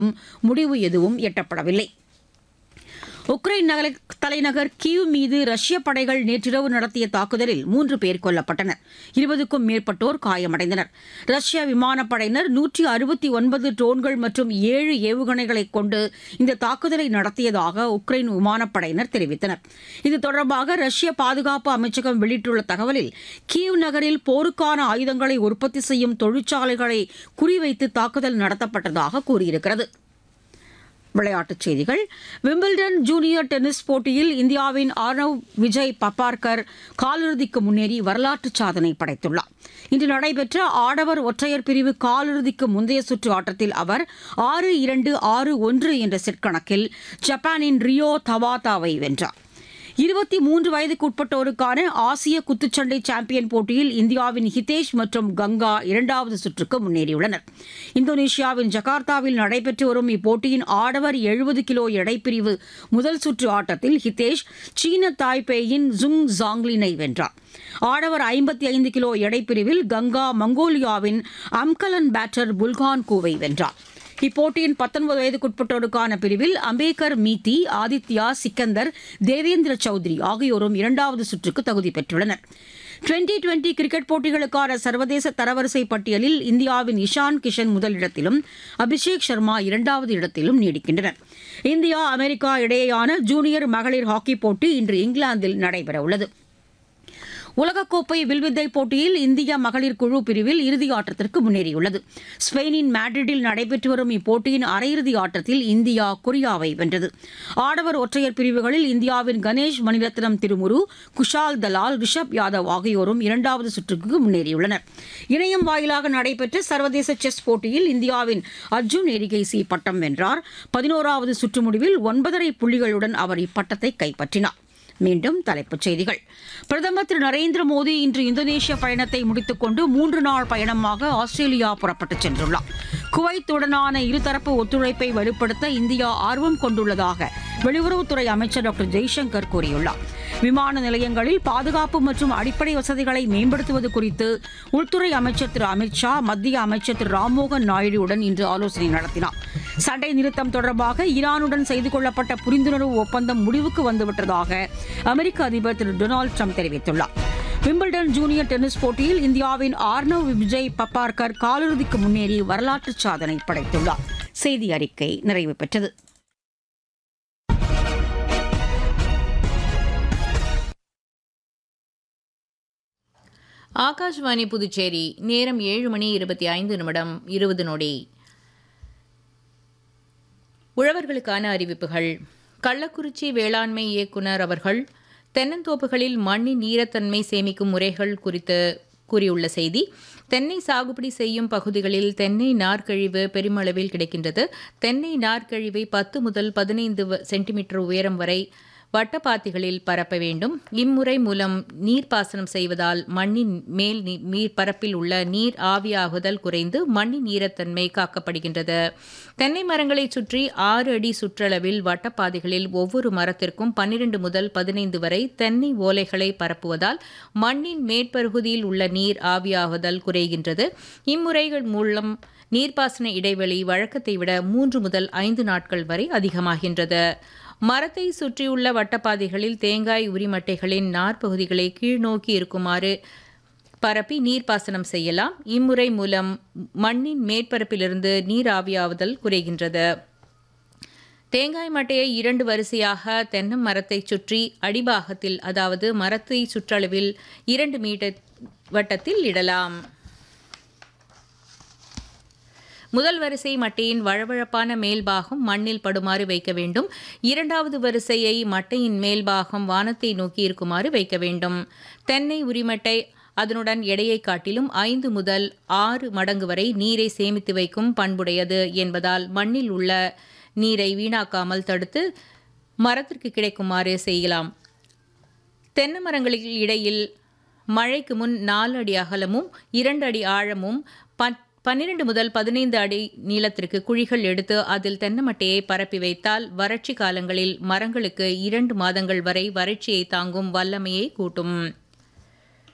முடிவு எதுவும் எட்டப்படவில்லை. உக்ரைன் தலைநகர் கீவ் மீது ரஷ்ய படைகள் நேற்றிரவு நடத்திய தாக்குதலில் 3 பேர் கொல்லப்பட்டனர். 20க்கும் மேற்பட்டோர் காயமடைந்தனர். ரஷ்ய விமானப்படையினர் 169 ட்ரோன்கள் மற்றும் 7 ஏவுகணைகளை கொண்டு இந்த தாக்குதலை நடத்தியதாக உக்ரைன் விமானப்படையினர் தெரிவித்தனர். இது தொடர்பாக ரஷ்ய பாதுகாப்பு அமைச்சகம் வெளியிட்டுள்ள தகவலில் கீவ் நகரில் போருக்கான ஆயுதங்களை உற்பத்தி செய்யும் தொழிற்சாலைகளை குறிவைத்து தாக்குதல் நடத்தப்பட்டதாக கூறியிருக்கிறது. விளையாட்டுச் செய்திகள். விம்பிள்டன் ஜூனியர் டென்னிஸ் போட்டியில் இந்தியாவின் ஆர்னவ் விஜய் பப்பார்கர் காலிறுதிக்கு முன்னேறி வரலாற்று சாதனை படைத்துள்ளார். இன்று நடைபெற்ற ஆடவர் ஒற்றையர் பிரிவு காலிறுதிக்கு முந்தைய சுற்று ஆட்டத்தில் அவர் 6-2, 6-1 என்ற செட் கணக்கில் ஜப்பானின் ரியோ தவாதாவை வென்றார். 23 வயதுக்குட்பட்டோருக்கான ஆசிய குத்துச்சண்டை சாம்பியன் போட்டியில் இந்தியாவின் ஹிதேஷ் மற்றும் கங்கா 2வது சுற்றுக்கு முன்னேறியுள்ளனர். இந்தோனேஷியாவின் ஜகார்த்தாவில் நடைபெற்று வரும் இப்போட்டியின் ஆடவர் 70 கிலோ எடைப்பிரிவு முதல் சுற்று ஆட்டத்தில் ஹிதேஷ் சீன தாய்பேயின் ஜுங் ஜாங்லினை வென்றார். ஆடவர் 55 கிலோ எடைப்பிரிவில் கங்கா மங்கோலியாவின் அம்கலன் பேட்டர் புல்கான்கோவை வென்றார். இப்போட்டியின் 19 வயதுக்குட்பட்டோருக்கான பிரிவில் அம்பேகர் மீத்தி, ஆதித்யா சிக்கந்தர், தேவேந்திர சௌத்ரி ஆகியோரும் 2வது சுற்றுக்கு தகுதி பெற்றுள்ளனர். டுவெண்டி கிரிக்கெட் போட்டிகளுக்கான சர்வதேச தரவரிசை பட்டியலில் இந்தியாவின் இஷான் கிஷன் முதலிடத்திலும் அபிஷேக் சர்மா 2வது இடத்திலும் நீடிக்கின்றனர். இந்தியா அமெரிக்கா இடையேயான ஜூனியர் மகளிர் ஹாக்கி போட்டி இன்று இங்கிலாந்தில் நடைபெறவுள்ளது. உலகக்கோப்பை வில்வித்தை போட்டியில் இந்திய மகளிர் குழு பிரிவில் இறுதி ஆட்டத்திற்கு முன்னேறியுள்ளது. ஸ்பெயினின் மேட்ரிடில் நடைபெற்று வரும் இப்போட்டியின் அரையிறுதி ஆட்டத்தில் இந்தியா கொரியாவை வென்றது. ஆடவர் ஒற்றையர் பிரிவுகளில் இந்தியாவின் கணேஷ் மணிரத்னம் திருமுரு, குஷால் தலால், ரிஷப் யாதவ் ஆகியோரும் 2வது சுற்றுக்கு முன்னேறியுள்ளனர். இணையம் வாயிலாக நடைபெற்ற சர்வதேச செஸ் போட்டியில் இந்தியாவின் அர்ஜுன் எரிகைசி பட்டம் வென்றார். 11வது சுற்று முடிவில் 9.5 புள்ளிகளுடன் அவர் இப்பட்டத்தை கைப்பற்றினார். மீண்டும் தலைப்புச் செய்திகள். பிரதமர் திரு நரேந்திர மோடி இன்று இந்தோனேஷிய பயணத்தை முடித்துக் கொண்டு 3 நாள் பயணமாக ஆஸ்திரேலியா புறப்பட்டுச் சென்றுள்ளார். குவைத்துடனான இருதரப்பு ஒத்துழைப்பை வலுப்படுத்த இந்தியா ஆர்வம் கொண்டுள்ளதாக வெளியுறவுத்துறை அமைச்சர் டாக்டர் ஜெய்சங்கர் கூறியுள்ளார். விமான நிலையங்களில் பாதுகாப்பு மற்றும் அடிப்படை வசதிகளை மேம்படுத்துவது குறித்து உள்துறை அமைச்சர் திரு அமித் ஷா மத்திய அமைச்சர் திரு ராம்மோகன் நாயுடுவுடன் இன்று ஆலோசனை நடத்தினார். சண்டை நிறுத்தம் தொடர்பாக ஈரானுடன் செய்து கொள்ளப்பட்ட புரிந்துணர்வு ஒப்பந்தம் முடிவுக்கு வந்துவிட்டதாக அமெரிக்க அதிபர் திரு டொனால்டு ட்ரம்ப் தெரிவித்துள்ளார். விம்பிள்டன் ஜூனியர் டென்னிஸ் போட்டியில் இந்தியாவின் ஆர்னவ் விஜய் பப்பார்கர் காலிறுதிக்கு முன்னேறி வரலாற்று சாதனை படைத்துள்ளார். செய்தி அறிக்கை நிறைவு பெற்றது. ஆகாஷ்வாணி புதுச்சேரி. நேரம் 7:25 உழவர்களுக்கான அறிவிப்புகள். கள்ளக்குறிச்சி வேளாண்மை இயக்குநர் அவர்கள் தென்னந்தோப்புகளில் மண்ணின் ஈரத்தன்மை சேமிக்கும் முறைகள் குறித்து கூறியுள்ள செய்தி. தென்னை சாகுபடி செய்யும் பகுதிகளில் தென்னை நார்க்கழிவு பெருமளவில் கிடைக்கின்றது. தென்னை நார்க்கழிவை 10 முதல் 15 சென்டிமீட்டர் உயரம் வரை வட்டப்பாத்திகளில் பரப்ப வேண்டும். இம்முறை மூலம் நீர்ப்பாசனம் செய்வதால் மண்ணின் மேல் நீர்ப்பரப்பில் உள்ள நீர் ஆவியாகுதல் குறைந்து மண்ணின் ஈரத்தன்மை காக்கப்படுகின்றது. தென்னை மரங்களை சுற்றி 6 அடி சுற்றளவில் வட்டப்பாதைகளில் ஒவ்வொரு மரத்திற்கும் 12 முதல் 15 வரை தென்னை ஓலைகளை பரப்புவதால் மண்ணின் மேற்பகுதியில் உள்ள நீர் ஆவியாகுதல் குறைகின்றது. இம்முறைகள் மூலம் நீர்ப்பாசன இடைவெளி வழக்கத்தை விட 3 முதல் 5 நாட்கள் வரை அதிகமாகின்றது. மரத்தை சுற்றியுள்ள வட்டப்பாதைகளில் தேங்காய் உரிமட்டைகளின் நார்ப்பகுதிகளை கீழ்நோக்கி இருக்குமாறு பரப்பி நீர்ப்பாசனம் செய்யலாம். இம்முறை மூலம் மண்ணின் மேற்பரப்பிலிருந்து நீர் ஆவியாவுதல் குறைகின்றது. தேங்காய் மட்டையை 2 வரிசையாக தென்னை மரத்தை சுற்றி அடிபாகத்தில், அதாவது மரத்தை சுற்றளவில் 2 மீட்டர் வட்டத்தில் இடலாம். முதல் வரிசை மட்டையின் வழவழப்பான மேல்பாகம் மண்ணில் படுமாறு வைக்க வேண்டும். 2வது வரிசையை மட்டையின் மேல்பாகம் வானத்தை நோக்கி இருக்குமாறு வைக்க வேண்டும். தென்னை உரிமட்டை அதனுடன் எடையை காட்டிலும் 5 முதல் 6 மடங்கு வரை நீரை சேமித்து வைக்கும் பண்புடையது என்பதால் மண்ணில் உள்ள நீரை வீணாக்காமல் தடுத்து மரத்திற்கு கிடைக்குமாறு செய்யலாம். தென்னை மரங்களுக்கு இடையில் மழைக்கு முன் 4 அடி அகலமும் 2 அடி ஆழமும் 12 முதல் 15 அடி நீளத்திற்கு குழிகள் எடுத்து அதில் தென்னை மட்டையை பரப்பி வைத்தால் வறட்சி காலங்களில் மரங்களுக்கு 2 மாதங்கள் வரை வறட்சியை தாங்கும் வல்லமையை கூட்டும்.